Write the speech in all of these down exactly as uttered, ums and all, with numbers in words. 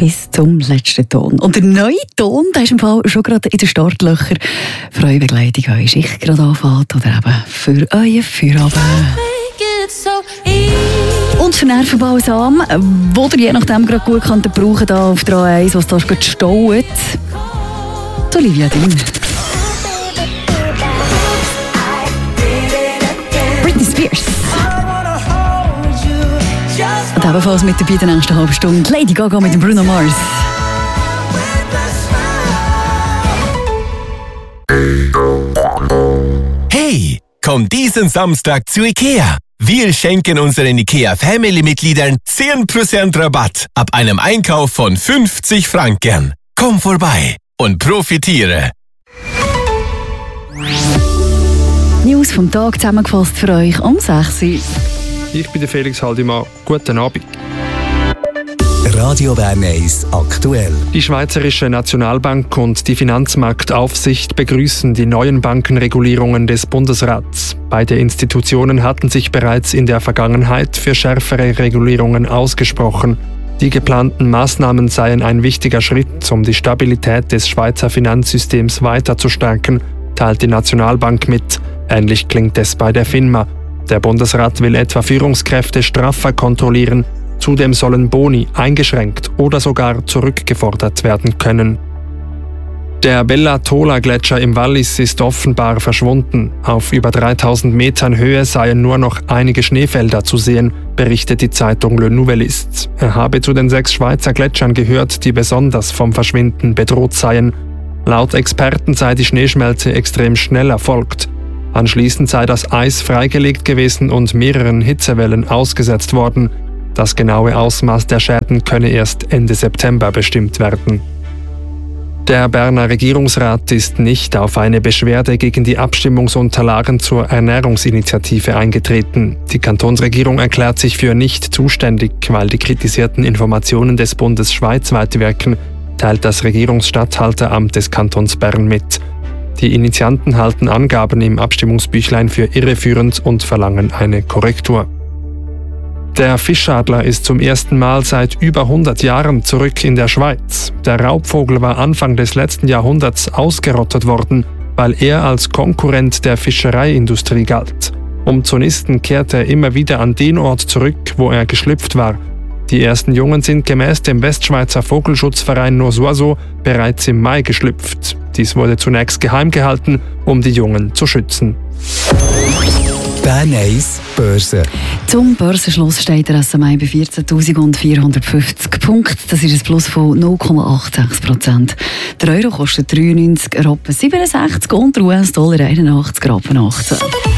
bis zum letzten Ton. Und der neue Ton, der ist im Fall schon gerade in den Startlöchern für eure Begleitung, eure Schicht gerade anfängt oder eben für euren Feierabend. Und für Nervenbalsam, wo ihr je nachdem gerade gut könnt brauchen könnt, auf drei eins, was da gerade staut. Olivia Dean. Britney Spears. Und ebenfalls mit dabei in der nächsten halben Stunde Lady Gaga mit dem Bruno Mars. Hey, komm diesen Samstag zu IKEA. Wir schenken unseren IKEA-Family-Mitgliedern zehn Prozent Rabatt ab einem Einkauf von fünfzig Franken. Komm vorbei und profitiere. News vom Tag zusammengefasst für euch um sechs Uhr. Ich bin der Felix Haldimann. Guten Abend. Radio Bern eins aktuell. Die Schweizerische Nationalbank und die Finanzmarktaufsicht begrüßen die neuen Bankenregulierungen des Bundesrats. Beide Institutionen hatten sich bereits in der Vergangenheit für schärfere Regulierungen ausgesprochen. Die geplanten Maßnahmen seien ein wichtiger Schritt, um die Stabilität des Schweizer Finanzsystems weiter zu stärken, teilt die Nationalbank mit. Ähnlich klingt es bei der FINMA. Der Bundesrat will etwa Führungskräfte straffer kontrollieren. Zudem sollen Boni eingeschränkt oder sogar zurückgefordert werden können. Der Bella-Tola-Gletscher im Wallis ist offenbar verschwunden. Auf über dreitausend Metern Höhe seien nur noch einige Schneefelder zu sehen, berichtet die Zeitung Le Nouvelliste. Er habe zu den sechs Schweizer Gletschern gehört, die besonders vom Verschwinden bedroht seien. Laut Experten sei die Schneeschmelze extrem schnell erfolgt. Anschließend sei das Eis freigelegt gewesen und mehreren Hitzewellen ausgesetzt worden. Das genaue Ausmaß der Schäden könne erst Ende September bestimmt werden. Der Berner Regierungsrat ist nicht auf eine Beschwerde gegen die Abstimmungsunterlagen zur Ernährungsinitiative eingetreten. Die Kantonsregierung erklärt sich für nicht zuständig, weil die kritisierten Informationen des Bundes schweizweit wirken, teilt das Regierungsstatthalteramt des Kantons Bern mit. Die Initianten halten Angaben im Abstimmungsbüchlein für irreführend und verlangen eine Korrektur. Der Fischadler ist zum ersten Mal seit über hundert Jahren zurück in der Schweiz. Der Raubvogel war Anfang des letzten Jahrhunderts ausgerottet worden, weil er als Konkurrent der Fischereiindustrie galt. Um zu nisten kehrte er immer wieder an den Ort zurück, wo er geschlüpft war. Die ersten Jungen sind gemäß dem Westschweizer Vogelschutzverein Nosuaso bereits im Mai geschlüpft. Dies wurde zunächst geheim gehalten, um die Jungen zu schützen. Bern eins Börse. Zum Börsenschluss steht der S M I bei vierzehntausendvierhundertfünfzig Punkten. Das ist ein Plus von null Komma sechsundachtzig Prozent. Der Euro kostet dreiundneunzig Rappen siebenundsechzig und der U S-Dollar einundachtzig Rappen achtzehn.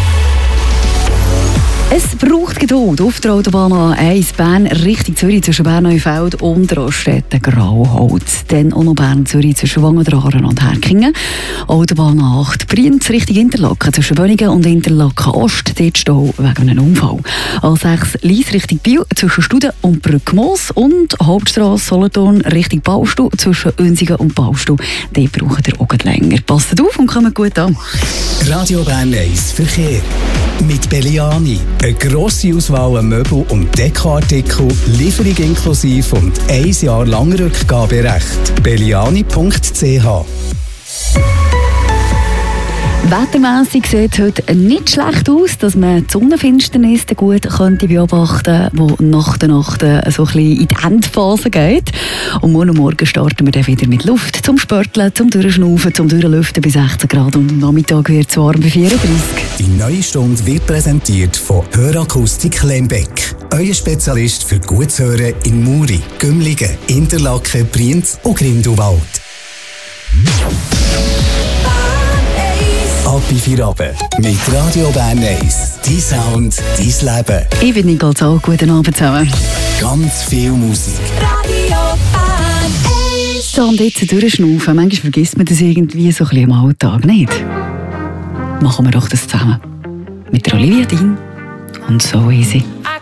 Es braucht Geduld auf der Autobahn A eins Bern Richtung Zürich zwischen Bern-Neufeld und Raststätten Grauholz. Dann auch noch Bern-Zürich zwischen Wangen-Aaren und Herkingen. Autobahn A acht Brienz Richtung Interlaken zwischen Bönigen und Interlaken-Ost. Dort Stau wegen einem Unfall. A sechs Lyss Richtung Biel zwischen Studen und Brückmoos. Und Hauptstrasse Solothurn Richtung Baustu zwischen Unsingen und Baustu. Dort braucht ihr auch länger. Passt auf und kommt gut an. Radio Bern eins Verkehr. Mit Belliani. Eine grosse Auswahl an Möbel- und Dekoartikel, Lieferung inklusive und ein Jahr lang Rückgaberecht. belliani punkt c h. Wettermässig sieht es heute nicht schlecht aus, dass man die Sonnenfinsternis gut könnte beobachten könnte, die nach der Nacht so ein bisschen in die Endphase geht. Und morgen Morgen starten wir dann wieder mit Luft zum Spörteln, zum Durchschnaufen, zum Durchlüften bei sechzehn Grad und am Nachmittag wird es warm bei vierunddreißig. Die neue Stunde wird präsentiert von Hörakustik Lembeck. Euer Spezialist für gutes Hören in Muri, Gümligen, Interlaken, Brienz und Grindelwald. Ab in Feierabend mit Radio Bern eins. Dein Sound, dein Leben. Ich bin Nicole Zoll. Guten Abend zusammen. Ganz viel Musik. Radio Bern eins. So, und jetzt durchschnaufen. Manchmal vergisst man das irgendwie so ein bisschen im Alltag, nicht? Machen wir doch das zusammen. Mit der Olivia Dean und So Easy.